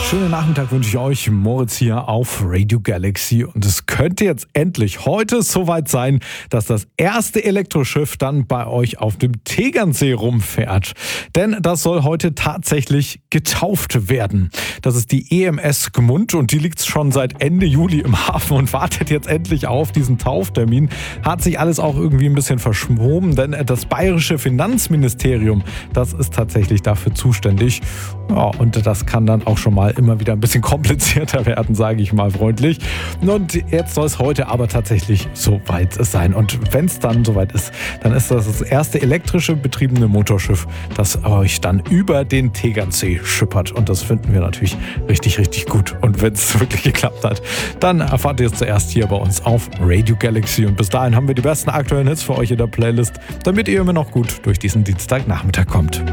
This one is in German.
Schönen Nachmittag wünsche ich euch, Moritz hier auf Radio Galaxy. Und es könnte jetzt endlich heute soweit sein, dass das erste Elektroschiff dann bei euch auf dem Tegernsee rumfährt. Denn das soll heute tatsächlich getauft werden. Das ist die EMS Gmund und die liegt schon seit Ende Juli im Hafen und wartet jetzt endlich auf diesen Tauftermin. Hat sich alles auch irgendwie ein bisschen verschoben, denn das bayerische Finanzministerium, das ist tatsächlich dafür zuständig. Ja, und das kann dann auch schon mal immer wieder ein bisschen komplizierter werden, sage ich mal freundlich. Und jetzt soll es heute aber tatsächlich soweit sein. Und wenn es dann soweit ist, dann ist das erste elektrische betriebene Motorschiff, das euch dann über den Tegernsee schippert. Und das finden wir natürlich richtig, richtig gut. Und wenn es wirklich geklappt hat, dann erfahrt ihr es zuerst hier bei uns auf Radio Galaxy. Und bis dahin haben wir die besten aktuellen Hits für euch in der Playlist, damit ihr immer noch gut durch diesen Dienstagnachmittag kommt.